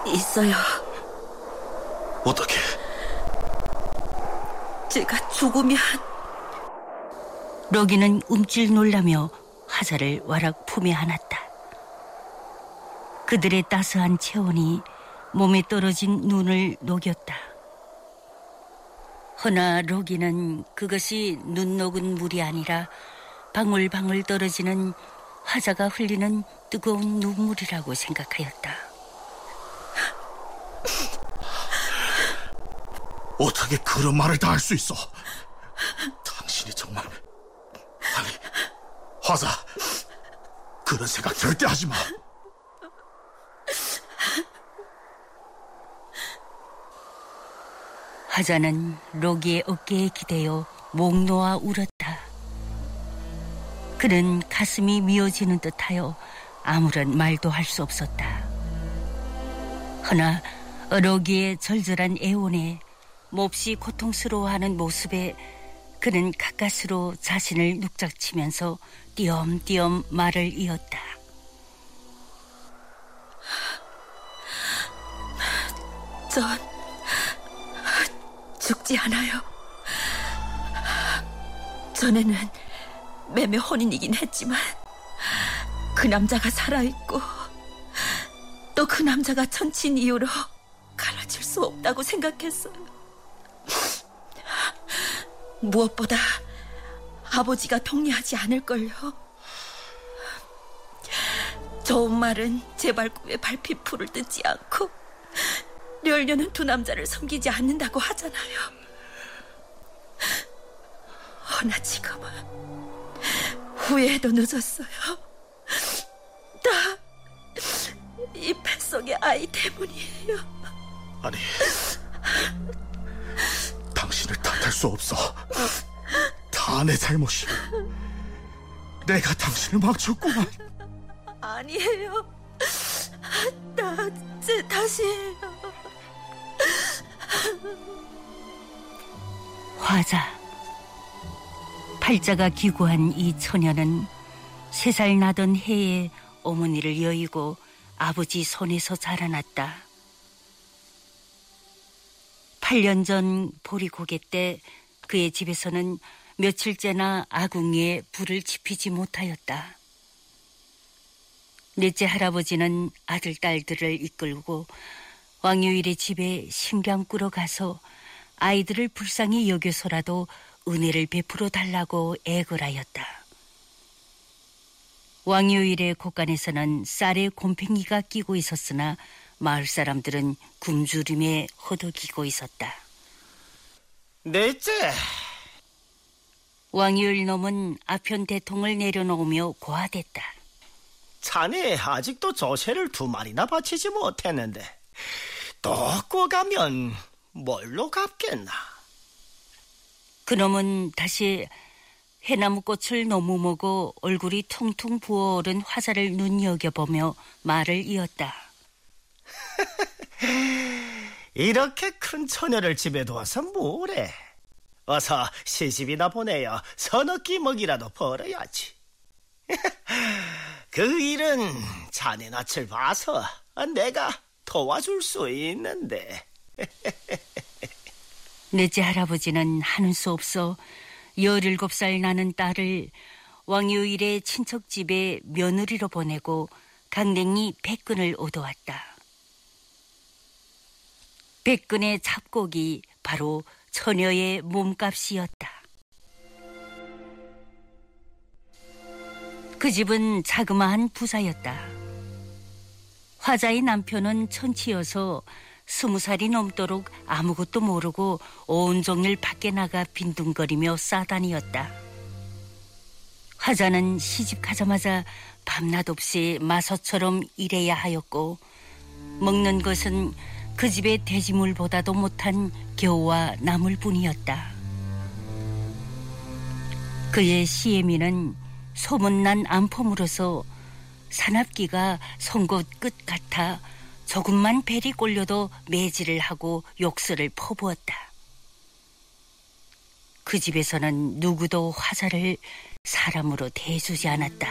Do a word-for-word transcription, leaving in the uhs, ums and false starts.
있어요. 어떻게? 제가 죽으면... 로기는 움찔 놀라며 화자를 와락 품에 안았다. 그들의 따스한 체온이 몸에 떨어진 눈을 녹였다. 허나 로기는 그것이 눈 녹은 물이 아니라 방울방울 떨어지는 화자가 흘리는 뜨거운 눈물이라고 생각하였다. 어떻게 그런 말을 다 할 수 있어? 당신이 정말... 아니, 화자, 그런 생각 절대 하지 마. 화자는 로기의 어깨에 기대어 목 놓아 울었다. 그는 가슴이 미어지는 듯하여 아무런 말도 할 수 없었다. 허나 로기의 절절한 애원에 몹시 고통스러워하는 모습에 그는 가까스로 자신을 눅작치면서 띄엄띄엄 말을 이었다. 전 죽지 않아요. 전에는 매매 혼인이긴 했지만 그 남자가 살아있고 또 그 남자가 천친 이유로 갈라질 수 없다고 생각했어요. 무엇보다 아버지가 동의하지 않을걸요. 좋은 말은 제 발꿈에 발피풀을 뜯지 않고 려려는 두 남자를 섬기지 않는다고 하잖아요. 허나 지금은 후회해도 늦었어요. 다 이 뱃속의 아이 때문이에요. 아니, 당신을 탓할 수 없어. 다 내 잘못이야. 내가 당신을 망쳤구나. 아니에요. 다 제 탓이에요. 화자. 팔자가 기구한 이 처녀는 세 살 나던 해에 어머니를 여의고 아버지 손에서 자라났다. 팔 년 전 보리고개 때 그의 집에서는 며칠째나 아궁이에 불을 지피지 못하였다. 넷째 할아버지는 아들, 딸들을 이끌고 왕요일의 집에 신랑 꾸러 가서 아이들을 불쌍히 여겨서라도 은혜를 베풀어 달라고 애걸하였다. 왕요일의 곳간에서는 쌀에 곰팽이가 끼고 있었으나 마을 사람들은 굶주림에 허덕이고 있었다. 넷째. 왕요일 놈은 아편 대통을 내려놓으며 고하댔다. 자네 아직도 조세를 두 마리나 바치지 못했는데 또 꼬가면 뭘로 갚겠나? 그놈은 다시 해나무꽃을 너무 먹어 얼굴이 퉁퉁 부어오른 화자를 눈여겨보며 말을 이었다. 이렇게 큰 처녀를 집에 두어서 뭐래? 어서 시집이나 보내어 서너 끼 먹이라도 벌어야지. 그 일은 자네 낯을 봐서 내가 도와줄 수 있는데. 넷째 할아버지는 하는 수 없어 열일곱 살 나는 딸을 왕요일의 친척집에 며느리로 보내고 강냉이 백 근을 얻어왔다. 백 근의 잡곡이 바로 처녀의 몸값이었다. 그 집은 자그마한 부사였다. 화자의 남편은 천치여서 스무 살이 넘도록 아무것도 모르고 온종일 밖에 나가 빈둥거리며 싸다니였다. 화자는 시집가자마자 밤낮 없이 마소처럼 일해야 하였고 먹는 것은 그 집의 돼지물보다도 못한 겨우와 나물뿐이었다. 그의 시애미는 소문난 안폼으로서 사납기가 송곳 끝 같아 조금만 벨이 꼴려도 매질을 하고 욕설을 퍼부었다. 그 집에서는 누구도 화자를 사람으로 대해주지 않았다.